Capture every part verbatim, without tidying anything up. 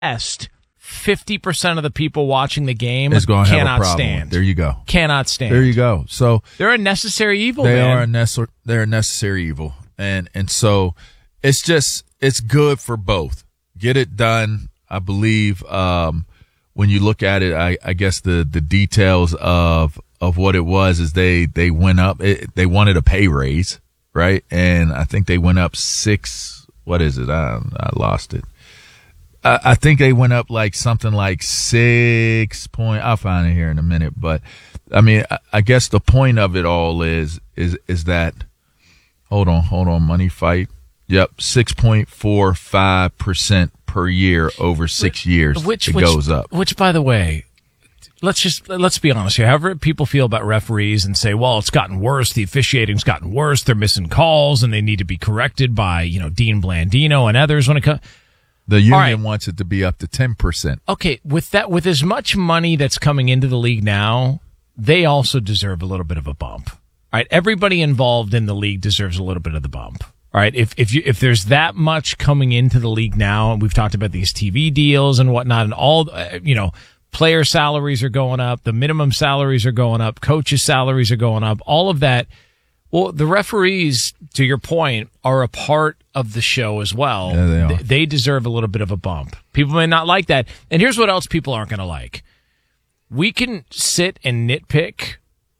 best, fifty percent of the people watching the game is going to have a cannot problem. stand. There you go. Cannot stand. There you go. So they're a necessary evil. They man. are a necessary. They're a necessary evil, and and so it's just it's good for both. Get it done. I believe um, when you look at it, I, I guess the the details of of what it was is they they went up. It, they wanted a pay raise, right? And I think they went up six. What is it? I I lost it. I, I think they went up like something like six point. I'll find it here in a minute. But I mean, I, I guess the point of it all is is is that. Hold on, hold on. Money Fight. Yep, six point four five percent per year over six years. Which it which, goes up. Which, by the way, let's just let's be honest here. However people feel about referees and say, well, it's gotten worse. The officiating's gotten worse. They're missing calls and they need to be corrected by, you know, Dean Blandino and others when it comes. The union right. wants it to be up to ten percent. Okay, with that, with as much money that's coming into the league now, they also deserve a little bit of a bump. All right, everybody involved in the league deserves a little bit of the bump. All right, if if you if there's that much coming into the league now, and we've talked about these T V deals and whatnot, and all uh, you know, player salaries are going up, the minimum salaries are going up, coaches' salaries are going up, all of that. Well, the referees, to your point, are a part of the show as well. Yeah, they are. They, they deserve a little bit of a bump. People may not like that, and here's what else people aren't going to like. We can sit and nitpick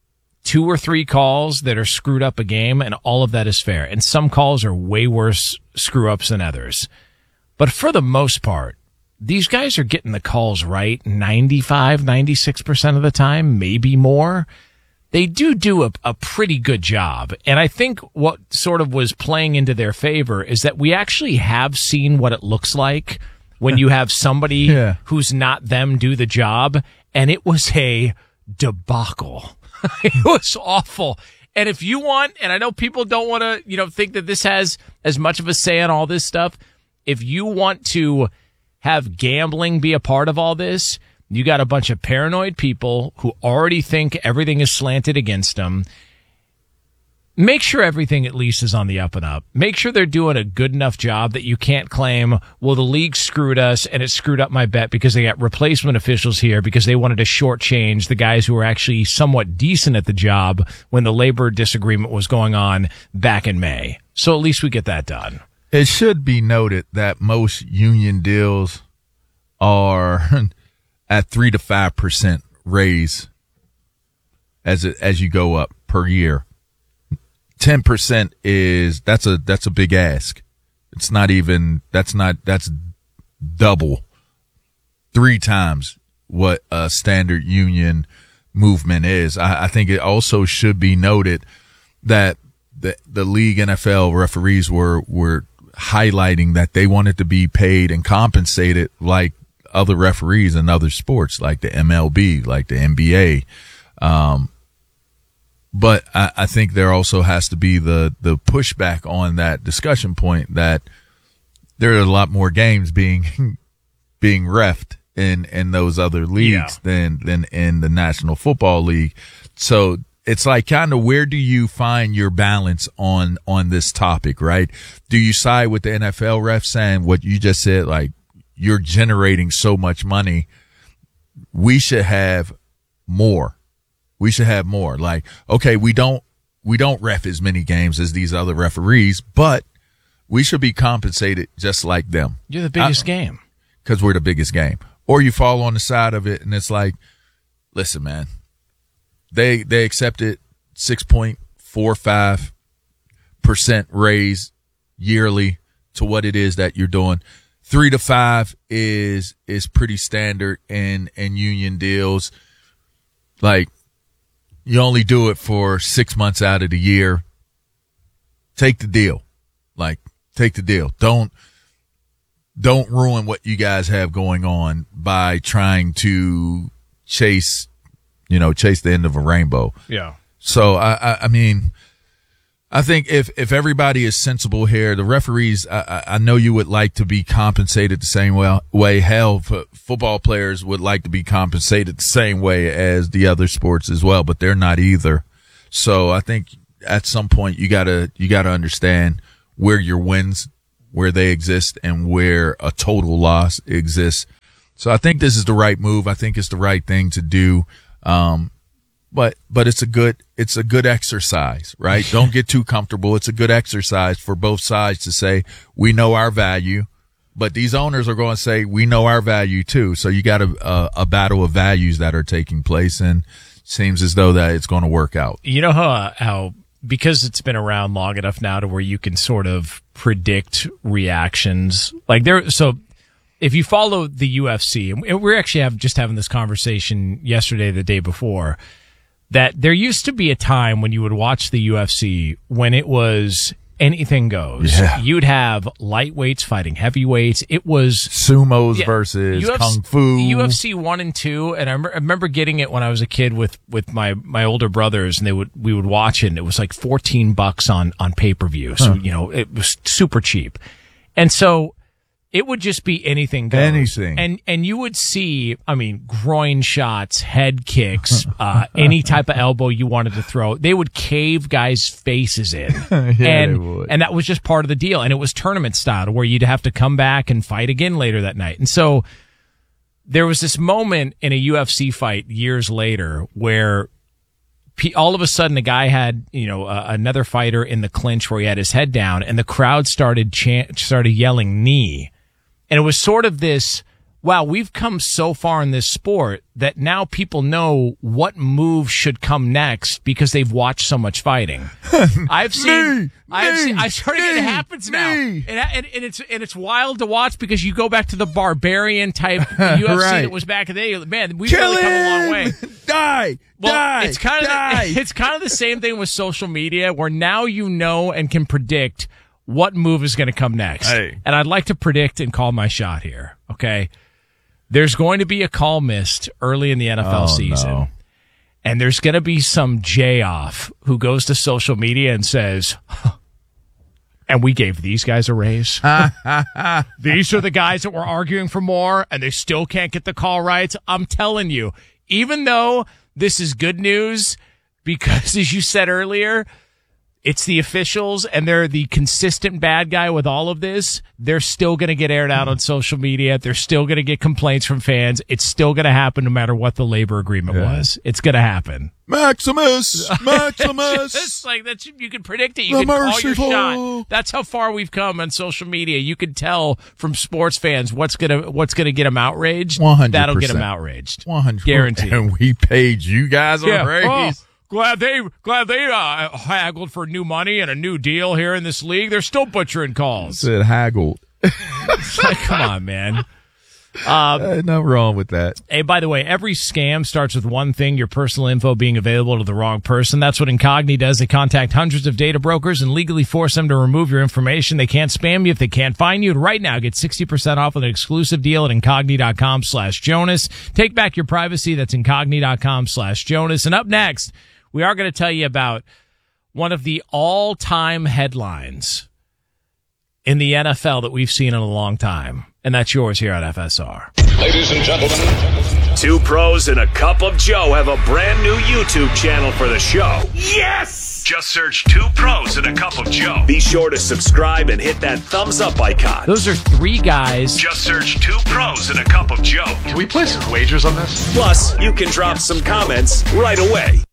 two or three calls that are screwed up a game, and all of that is fair. And some calls are way worse screw-ups than others. But for the most part, these guys are getting the calls right ninety-five, ninety-six percent of the time, maybe more. They do do a, a pretty good job. And I think what sort of was playing into their favor is that we actually have seen what it looks like when you have somebody yeah. who's not them do the job, and it was a debacle. It was awful. And if you want, and I know people don't want to, you know, think that this has as much of a say on all this stuff. If you want to have gambling be a part of all this, you got a bunch of paranoid people who already think everything is slanted against them. Make sure everything at least is on the up and up. Make sure they're doing a good enough job that you can't claim, well, the league screwed us and it screwed up my bet because they got replacement officials here because they wanted to shortchange the guys who were actually somewhat decent at the job when the labor disagreement was going on back in May. So at least we get that done. It should be noted that most union deals are at three to five percent raise as it, as you go up per year. ten percent is that's a that's a big ask. It's not even that's not that's double, three times what a standard union movement is. I, I think it also should be noted that the the league N F L referees were were highlighting that they wanted to be paid and compensated like other referees in other sports, like the M L B, like the N B A. Um, But I, I think there also has to be the, the pushback on that discussion point that there are a lot more games being being reffed in, in those other leagues yeah. than than in the National Football League. So it's like kind of where do you find your balance on on this topic, right? Do you side with the N F L ref saying what you just said, like you're generating so much money, we should have more. We should have more. Like, okay, we don't, we don't ref as many games as these other referees, but we should be compensated just like them. You're the biggest I, game. Cause we're the biggest game. Or you fall on the side of it and it's like, listen, man, they, they accepted six point four five percent raise yearly to what it is that you're doing. Three to five is, is pretty standard in, in union deals. Like, you only do it for six months out of the year. Take the deal. Like, take the deal. Don't, don't ruin what you guys have going on by trying to chase, you know, chase the end of a rainbow. Yeah. So, I, I, I mean, I think if, if everybody is sensible here, the referees, I, I know you would like to be compensated the same way, way. Hell, f- football players would like to be compensated the same way as the other sports as well, but they're not either. So I think at some point you gotta, you gotta understand where your wins, where they exist and where a total loss exists. So I think this is the right move. I think it's the right thing to do. Um, but, but it's a good, it's a good exercise, right? Don't get too comfortable. It's a good exercise for both sides to say, we know our value, but these owners are going to say, we know our value too. So you got a, a, a battle of values that are taking place, and seems as though that it's going to work out. You know how, how, because it's been around long enough now to where you can sort of predict reactions, like there, so if you follow the U F C, and we're actually have, just having this conversation yesterday, the day before, that there used to be a time when you would watch the U F C when it was anything goes. Yeah. You'd have lightweights fighting heavyweights. It was sumos yeah, versus U F C, kung fu. U F C one and two, and I, rem- I remember getting it when I was a kid with, with my, my older brothers, and they would we would watch it. And it was like fourteen bucks on on pay per view, so huh. you know it was super cheap, and so it would just be anything goes. Anything. And and you would see, I mean, groin shots, head kicks, uh, any type of elbow you wanted to throw. They would cave guys' faces in. yeah, and they would. and that was just part of the deal. And it was tournament style where you'd have to come back and fight again later that night. And so there was this moment in a U F C fight years later where all of a sudden a guy had, you know, uh, another fighter in the clinch where he had his head down, and the crowd started chant, started yelling knee. And it was sort of this, wow, we've come so far in this sport that now people know what move should come next because they've watched so much fighting. I've seen, me, I've me, seen, I started, me, it happens me. now. And, and, and it's, and it's wild to watch because you go back to the barbarian type U F C right. that was back in the day. Man, we've Kill really come a long him! way. Die! Well, die! it's kind of die! the, it's kind of the same thing with social media, where now you know and can predict what move is going to come next. Hey. And I'd like to predict and call my shot here. Okay, there's going to be a call missed early in the N F L oh, season, no. and there's going to be some J off who goes to social media and says, huh, "And we gave these guys a raise. These are the guys that were arguing for more, and they still can't get the call right." I'm telling you, even though this is good news, because as you said earlier, it's the officials and they're the consistent bad guy with all of this, they're still going to get aired out on social media. They're still going to get complaints from fans. It's still going to happen no matter what the labor agreement yeah. was. It's going to happen. Maximus! Maximus! It's like that's, you can predict it. You The can call your merciful. shot. That's how far we've come on social media. You can tell from sports fans what's gonna what's gonna get them outraged. one hundred percent. That'll get them outraged. one hundred percent. Guaranteed. And we paid you guys a Yeah. raise. Oh, glad they glad they uh, haggled for new money and a new deal here in this league. They're still butchering calls. Said haggled. It's like, come on, man. Um, Uh, nothing wrong with that. Hey, by the way, every scam starts with one thing: your personal info being available to the wrong person. That's what Incogni does. They contact hundreds of data brokers and legally force them to remove your information. They can't spam you if they can't find you. And right now, get sixty percent off with an exclusive deal at Incogni.com slash Jonas. Take back your privacy. That's Incogni.com slash Jonas. And up next, we are going to tell you about one of the all-time headlines in the N F L that we've seen in a long time. And that's yours here on F S R. Ladies and gentlemen, two pros and a cup of Joe have a brand new YouTube channel for the show. Yes! Just search Two Pros and a Cup of Joe. Be sure to subscribe and hit that thumbs up icon. Those are three guys. Just search Two Pros and a Cup of Joe. Can we place some wagers on this? Plus, you can drop some comments right away.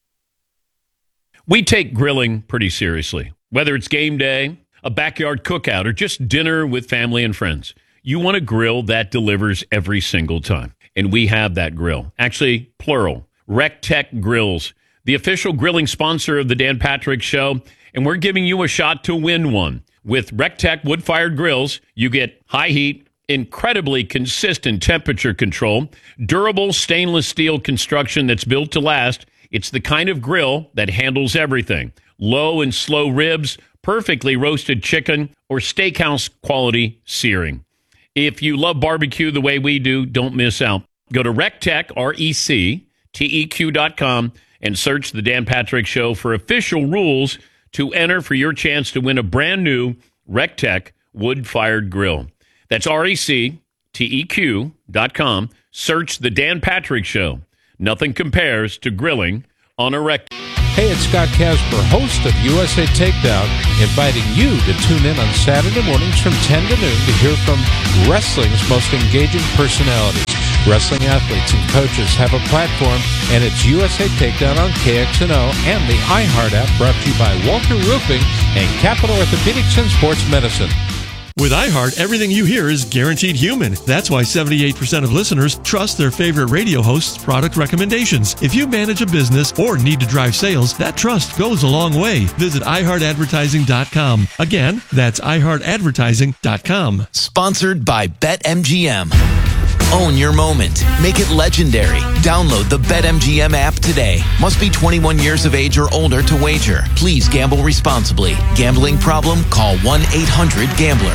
We take grilling pretty seriously. Whether it's game day, a backyard cookout, or just dinner with family and friends, you want a grill that delivers every single time. And we have that grill. Actually, plural. RecTech Grills, the official grilling sponsor of the Dan Patrick Show. And we're giving you a shot to win one. With RecTech wood-fired grills, you get high heat, incredibly consistent temperature control, durable stainless steel construction that's built to last. It's the kind of grill that handles everything. Low and slow ribs, perfectly roasted chicken, or steakhouse quality searing. If you love barbecue the way we do, don't miss out. Go to RecTech, R E C T E Q dot com, and search The Dan Patrick Show for official rules to enter for your chance to win a brand new RecTech wood-fired grill. That's R E C T E Q dot com. Search The Dan Patrick Show. Nothing compares to grilling on a RecTech. Hey, it's Scott Casper, host of U S A Takedown, inviting you to tune in on Saturday mornings from ten to noon to hear from wrestling's most engaging personalities. Wrestling athletes and coaches have a platform, and it's U S A Takedown on K X N O and the iHeart app, brought to you by Walter Roofing and Capital Orthopedics and Sports Medicine. With iHeart, everything you hear is guaranteed human. That's why seventy-eight percent of listeners trust their favorite radio host's product recommendations. If you manage a business or need to drive sales, that trust goes a long way. Visit i heart advertising dot com. Again, that's i heart advertising dot com. Sponsored by BetMGM. Own your moment. Make it legendary. Download the BetMGM app today. Must be twenty-one years of age or older to wager. Please gamble responsibly. Gambling problem? Call one eight hundred gambler.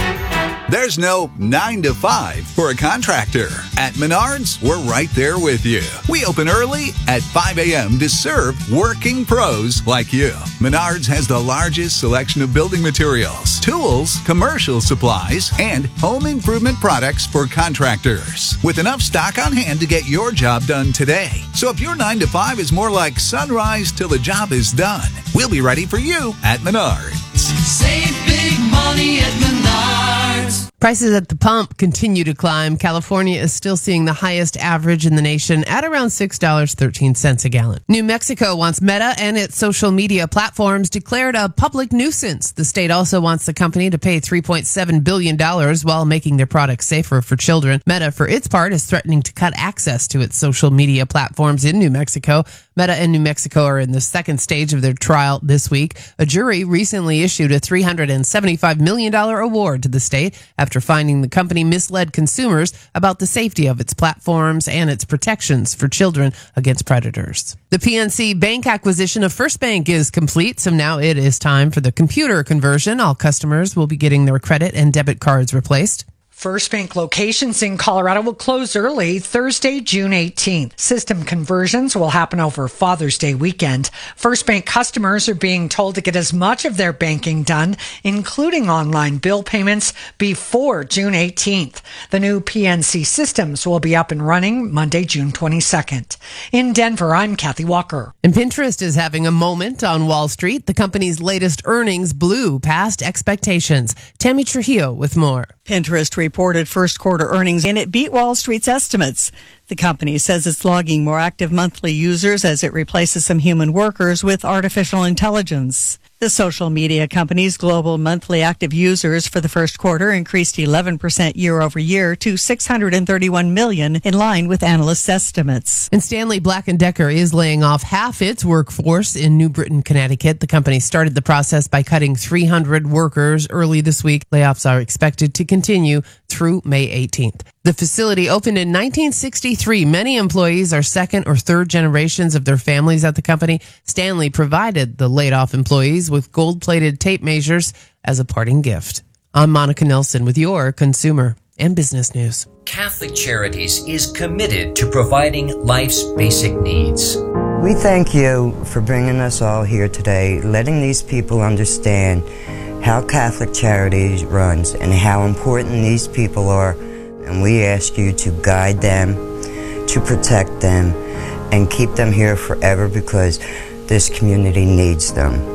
There's no nine to five for a contractor. At Menards, we're right there with you. We open early at five a.m. to serve working pros like you. Menards has the largest selection of building materials, tools, commercial supplies, and home improvement products for contractors. With enough stock on hand to get your job done today. So if your nine to five is more like sunrise till the job is done, we'll be ready for you at Menards. Save big money at Menards. Prices at the pump continue to climb. California is still seeing the highest average in the nation at around six dollars and thirteen cents a gallon. New Mexico wants Meta and its social media platforms declared a public nuisance. The state also wants the company to pay three point seven billion dollars while making their products safer for children. Meta, for its part, is threatening to cut access to its social media platforms in New Mexico. Meta and New Mexico are in the second stage of their trial this week. A jury recently issued a three hundred seventy-five million dollars award to the state after finding the company misled consumers about the safety of its platforms and its protections for children against predators. The P N C Bank acquisition of First Bank is complete, so now it is time for the computer conversion. All customers will be getting their credit and debit cards replaced. First Bank locations in Colorado will close early Thursday, June eighteenth. System conversions will happen over Father's Day weekend. First Bank customers are being told to get as much of their banking done, including online bill payments, before June eighteenth. The new P N C systems will be up and running Monday, June twenty-second. In Denver, I'm Kathy Walker. And Pinterest is having a moment on Wall Street. The company's latest earnings blew past expectations. Tammy Trujillo with more. Pinterest reported first quarter earnings and it beat Wall Street's estimates. The company says it's logging more active monthly users as it replaces some human workers with artificial intelligence. The social media company's global monthly active users for the first quarter increased eleven percent year over year to six hundred thirty-one million, in line with analysts' estimates. And Stanley Black and Decker is laying off half its workforce in New Britain, Connecticut. The company started the process by cutting three hundred workers early this week. Layoffs are expected to continue through May eighteenth. The facility opened in nineteen sixty-three. Many employees are second or third generations of their families at the company. Stanley provided the laid-off employees with gold-plated tape measures as a parting gift. I'm Monica Nelson with your consumer and business news. Catholic Charities is committed to providing life's basic needs. We thank you for bringing us all here today, letting these people understand how Catholic Charities runs and how important these people are. And we ask you to guide them, to protect them, and keep them here forever because this community needs them.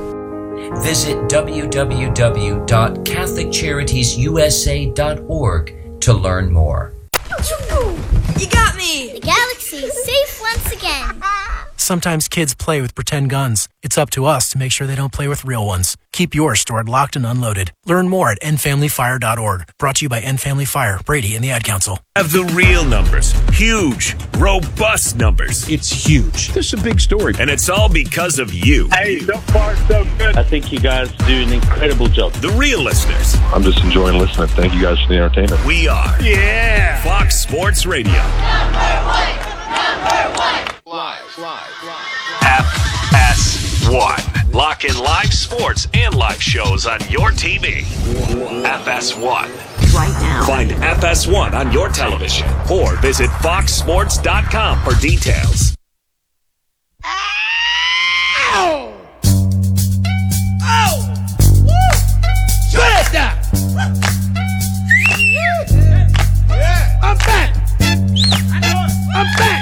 Visit w w w dot catholic charities u s a dot org to learn more. You got me! The galaxy's safe once again. Sometimes kids play with pretend guns. It's up to us to make sure they don't play with real ones. Keep yours stored locked and unloaded. Learn more at end family fire dot org. Brought to you by End Family Fire, Brady, and the Ad Council. Have the real numbers. Huge, robust numbers. It's huge. This is a big story. And it's all because of you. Hey, so far so good. I think you guys do an incredible job. The real listeners. I'm just enjoying listening. Thank you guys for the entertainment. We are. Yeah. Fox Sports Radio. Number one. Number one. Live, live, live. F S one. Lock in live sports and live shows on your T V. F S one. Right now. Find F S one on your television or visit fox sports dot com for details.